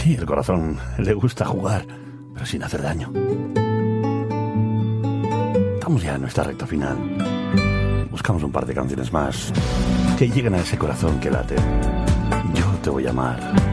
Sí, el corazón le gusta jugar, pero sin hacer daño. Estamos ya en nuestra recta final. Buscamos un par de canciones más que lleguen a ese corazón que late. Yo te voy a amar.